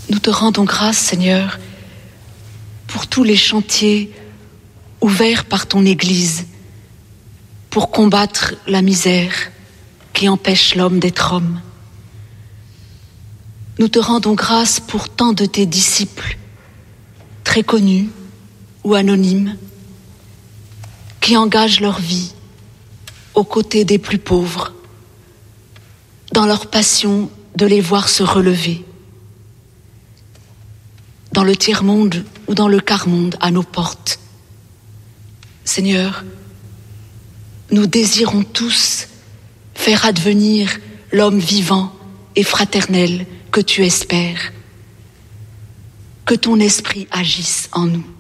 Nous te rendons grâce, Seigneur, pour tous les chantiers ouverts par ton Église pour combattre la misère qui empêche l'homme d'être homme. Nous te rendons grâce pour tant de tes disciples, très connus ou anonymes, qui engagent leur vie aux côtés des plus pauvres, dans leur passion de les voir se relever. Dans le tiers-monde ou dans le quart-monde à nos portes. Seigneur, nous désirons tous faire advenir l'homme vivant et fraternel que tu espères. Que ton esprit agisse en nous.